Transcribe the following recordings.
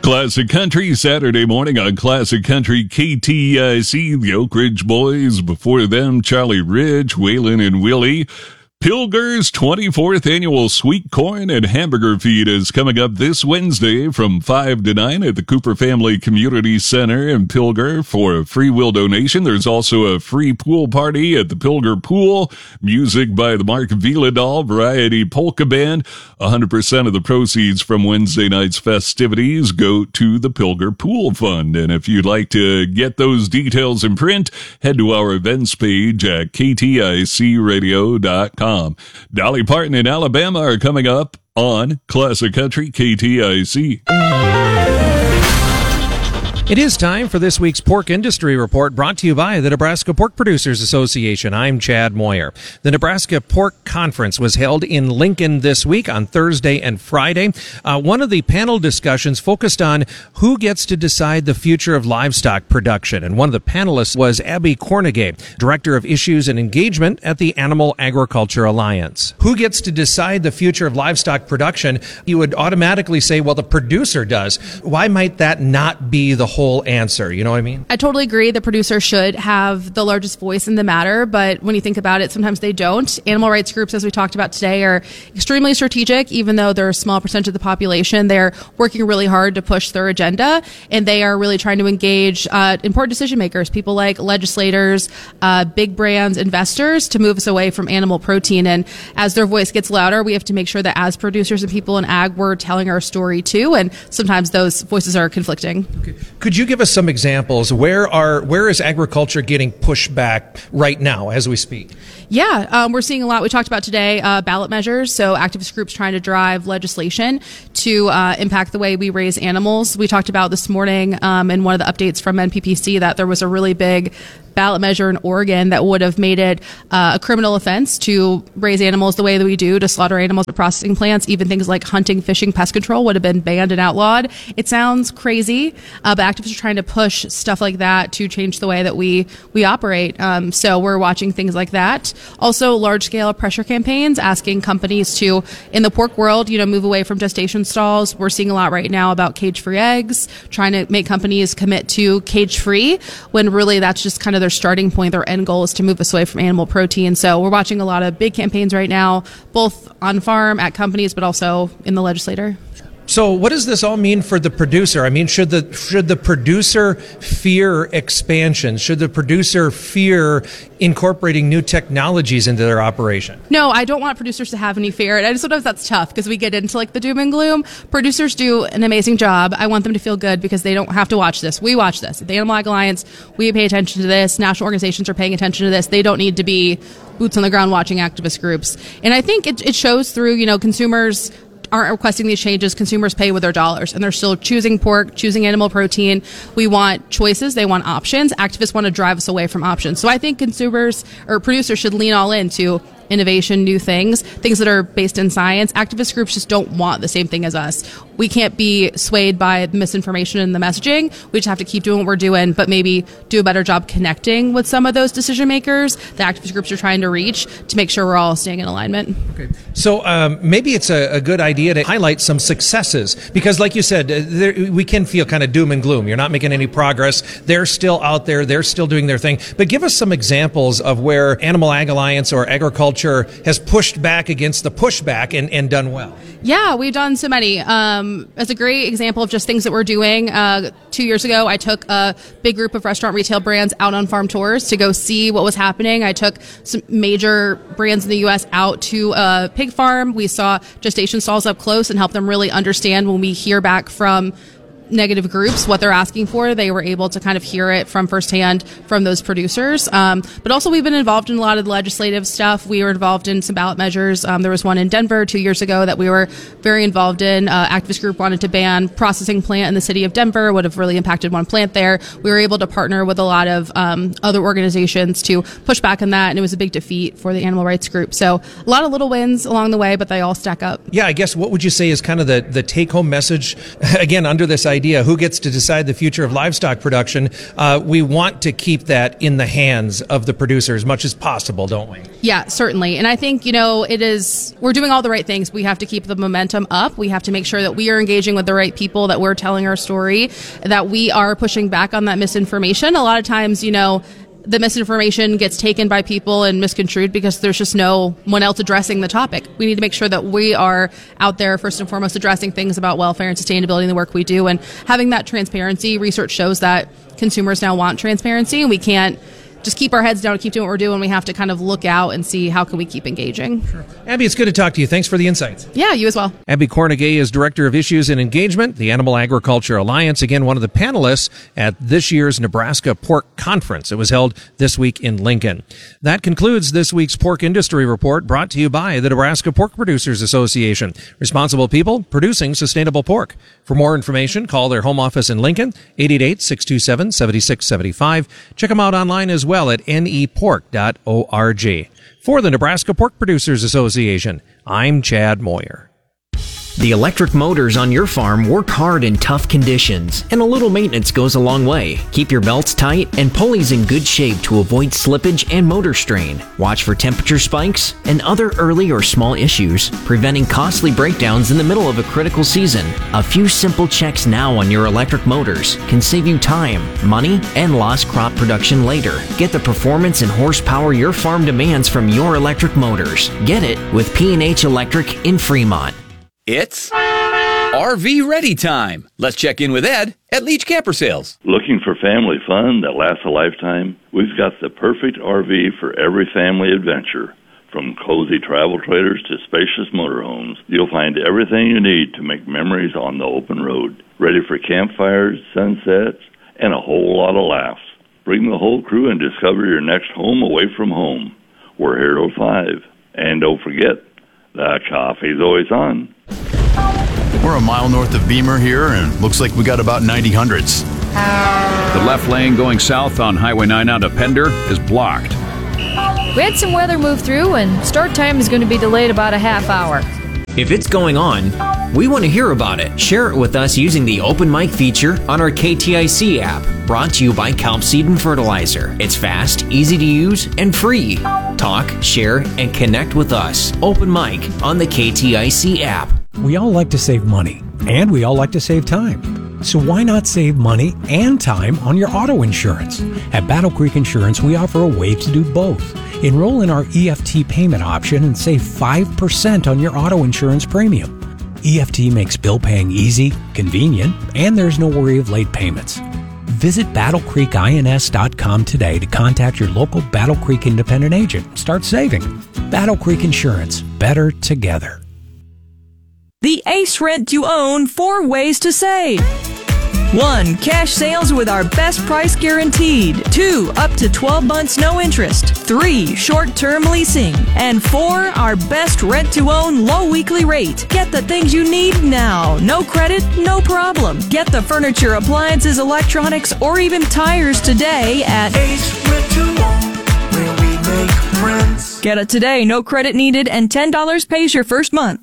Classic Country, Saturday morning on Classic Country KTIC. The Oak Ridge Boys, before them, Charlie Ridge, Waylon and Willie. Pilger's 24th annual Sweet Corn and Hamburger Feed is coming up this Wednesday from 5 to 9 at the Cooper Family Community Center in Pilger for a free will donation. There's also a free pool party at the Pilger Pool. Music by the Mark Viladal Variety Polka Band. 100% of the proceeds from Wednesday night's festivities go to the Pilger Pool Fund. And if you'd like to get those details in print, head to our events page at kticradio.com. Dolly Parton in Alabama are coming up on Classic Country KTIC. It is time for this week's Pork Industry Report, brought to you by the Nebraska Pork Producers Association. I'm Chad Moyer. The Nebraska Pork Conference was held in Lincoln this week on Thursday and Friday. One of the panel discussions focused on who gets to decide the future of livestock production. And one of the panelists was Abby Cornegay, Director of Issues and Engagement at the Animal Agriculture Alliance. Who gets to decide the future of livestock production? You would automatically say, well, the producer does. Why might that not be the whole answer? You know what I mean? I totally agree. The producer should have the largest voice in the matter, but when you think about it, sometimes they don't. Animal rights groups, as we talked about today, are extremely strategic. Even though they're a small percentage of the population, they're working really hard to push their agenda, and they are really trying to engage important decision makers, people like legislators, big brands, investors, to move us away from animal protein. And as their voice gets louder, we have to make sure that as producers and people in ag, we're telling our story too, and sometimes those voices are conflicting. Okay. Could you give us some examples? Where is agriculture getting pushed back right now as we speak? Yeah, we're seeing a lot. We talked about today ballot measures, so activist groups trying to drive legislation to impact the way we raise animals. We talked about this morning in one of the updates from NPPC that there was a really big ballot measure in Oregon that would have made it a criminal offense to raise animals the way that we do, to slaughter animals at processing plants. Even things like hunting, fishing, pest control would have been banned and outlawed. It sounds crazy, but activists are trying to push stuff like that to change the way that we operate. So we're watching things like that. Also, large-scale pressure campaigns asking companies to, in the pork world, move away from gestation stalls. We're seeing a lot right now about cage-free eggs, trying to make companies commit to cage-free, when really that's just kind of their starting point. Their end goal is to move us away from animal protein. So we're watching a lot of big campaigns right now, both on farm, at companies, but also in the legislature. So what does this all mean for the producer? I mean, should the producer fear expansion? Should the producer fear incorporating new technologies into their operation? No, I don't want producers to have any fear. And I just sometimes that's tough because we get into like the doom and gloom. Producers do an amazing job. I want them to feel good because they don't have to watch this. We watch this. At the Animal Ag Alliance, we pay attention to this. National organizations are paying attention to this. They don't need to be boots on the ground watching activist groups. And I think it shows through, consumers aren't requesting these changes. Consumers pay with their dollars, and they're still choosing pork, choosing animal protein. We want choices. They want options. Activists want to drive us away from options. So I think consumers or producers should lean all into innovation, new things that are based in science. Activist groups just don't want the same thing as us. We can't be swayed by misinformation in the messaging. We just have to keep doing what we're doing, but maybe do a better job connecting with some of those decision makers the activist groups are trying to reach, to make sure we're all staying in alignment. Okay. So maybe it's a good idea to highlight some successes, because like you said, we can feel kind of doom and gloom. You're not making any progress. They're still out there. They're still doing their thing. But give us some examples of where Animal Ag Alliance or agriculture has pushed back against the pushback and done well. Yeah, we've done so many. As a great example of just things that we're doing, 2 years ago, I took a big group of restaurant retail brands out on farm tours to go see what was happening. I took some major brands in the U.S. out to a pig farm. We saw gestation stalls up close and helped them really understand when we hear back from negative groups what they're asking for. They were able to kind of hear it from firsthand from those producers. But also we've been involved in a lot of the legislative stuff. We were involved in some ballot measures. There was one in Denver 2 years ago that we were very involved in. Activist group wanted to ban processing plant in the city of Denver. Would have really impacted one plant there. We were able to partner with a lot of other organizations to push back on that, and it was a big defeat for the animal rights group. So a lot of little wins along the way, but they all stack up. Yeah, I guess what would you say is kind of the take-home message, again, under this idea, who gets to decide the future of livestock production, we want to keep that in the hands of the producer as much as possible, don't we? Yeah, certainly. And I think, we're doing all the right things. We have to keep the momentum up. We have to make sure that we are engaging with the right people, that we're telling our story, that we are pushing back on that misinformation. A lot of times, the misinformation gets taken by people and misconstrued because there's just no one else addressing the topic. We need to make sure that we are out there first and foremost addressing things about welfare and sustainability in the work we do, and having that transparency. Research shows that consumers now want transparency, and we can't just keep our heads down and keep doing what we're doing. We have to kind of look out and see how can we keep engaging. Sure. Abby, it's good to talk to you. Thanks for the insights. Yeah, you as well. Abby Cornegay is Director of Issues and Engagement, the Animal Agriculture Alliance. Again, one of the panelists at this year's Nebraska Pork Conference. It was held this week in Lincoln. That concludes this week's Pork Industry Report, brought to you by the Nebraska Pork Producers Association. Responsible people producing sustainable pork. For more information, call their home office in Lincoln, 888-627-7675. Check them out online as well at nepork.org. For the Nebraska Pork Producers Association, I'm Chad Moyer. The electric motors on your farm work hard in tough conditions, and a little maintenance goes a long way. Keep your belts tight and pulleys in good shape to avoid slippage and motor strain. Watch for temperature spikes and other early or small issues, preventing costly breakdowns in the middle of a critical season. A few simple checks now on your electric motors can save you time, money, and lost crop production later. Get the performance and horsepower your farm demands from your electric motors. Get it with P&H Electric in Fremont. It's RV ready time. Let's check in with Ed at Leach Camper Sales. Looking for family fun that lasts a lifetime? We've got the perfect RV for every family adventure. From cozy travel trailers to spacious motorhomes, you'll find everything you need to make memories on the open road. Ready for campfires, sunsets, and a whole lot of laughs. Bring the whole crew and discover your next home away from home. We're here till 5. And don't forget, the coffee's always on. We're a mile north of Beamer here, and looks like we got about 90 hundredths. The left lane going south on Highway 9 out of Pender is blocked. We had some weather move through, and start time is going to be delayed about a half hour. If it's going on, we want to hear about it. Share it with us using the Open Mic feature on our KTIC app, brought to you by Kelp Seed and Fertilizer. It's fast, easy to use, and free. Talk, share, and connect with us. Open Mic on the KTIC app. We all like to save money, and we all like to save time. So why not save money and time on your auto insurance? At Battle Creek Insurance, we offer a way to do both. Enroll in our EFT payment option and save 5% on your auto insurance premium. EFT makes bill paying easy, convenient, and there's no worry of late payments. Visit BattleCreekINS.com today to contact your local Battle Creek independent agent. Start saving. Battle Creek Insurance. Better together. The Ace Rent to Own 4 ways to save. 1. Cash sales with our best price guaranteed. 2. Up to 12 months no interest. 3. Short-term leasing. And 4. Our best rent-to-own low weekly rate. Get the things you need now. No credit, no problem. Get the furniture, appliances, electronics, or even tires today at Ace Rent to Own, where we make friends. Get it today, no credit needed, and $10 pays your first month.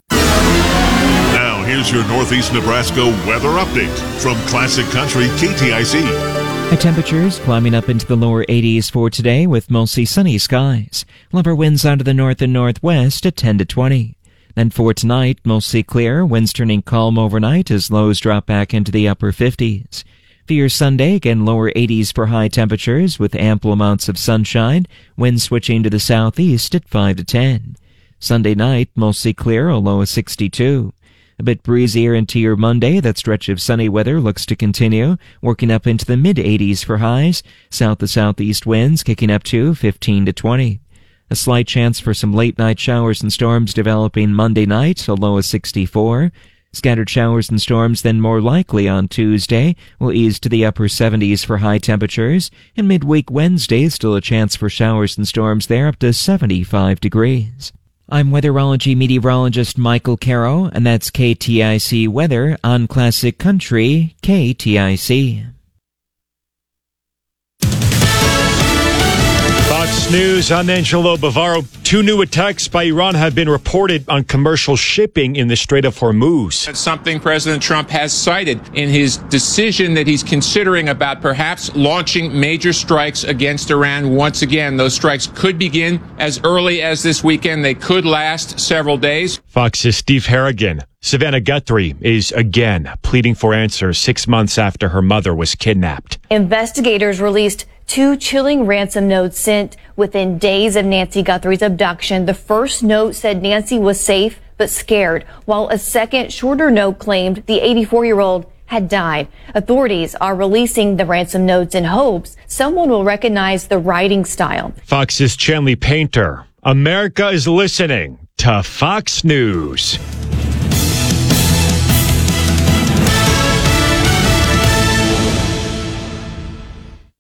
Now, here's your Northeast Nebraska weather update from Classic Country KTIC. High temperatures climbing up into the lower 80s for today with mostly sunny skies. Lower winds out of the north and northwest at 10 to 20. Then for tonight, mostly clear, winds turning calm overnight as lows drop back into the upper 50s. For your Sunday, again lower 80s for high temperatures with ample amounts of sunshine, winds switching to the southeast at 5 to 10. Sunday night, mostly clear, a low of 62. A bit breezier into your Monday. That stretch of sunny weather looks to continue, working up into the mid-80s for highs. South to southeast winds kicking up to 15 to 20. A slight chance for some late-night showers and storms developing Monday night, a low of 64. Scattered showers and storms then more likely on Tuesday will ease to the upper 70s for high temperatures. And midweek Wednesday, still a chance for showers and storms there up to 75 degrees. I'm weatherology meteorologist Michael Caro, and that's KTIC Weather on Classic Country KTIC. About Fox News, I'm Angelo Bavaro. 2 new attacks by Iran have been reported on commercial shipping in the Strait of Hormuz. It's something President Trump has cited in his decision that he's considering about perhaps launching major strikes against Iran once again. Those strikes could begin as early as this weekend. They could last several days. Fox's Steve Harrigan. Savannah Guthrie is again pleading for answers 6 months after her mother was kidnapped. Investigators released 2 chilling ransom notes sent within days of Nancy Guthrie's abduction. The first note said Nancy was safe but scared, while a second, shorter note claimed the 84-year-old had died. Authorities are releasing the ransom notes in hopes someone will recognize the writing style. Fox's Chanley Painter. America is listening to Fox News.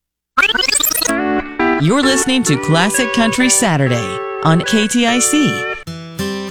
You're listening to Classic Country Saturday on KTIC.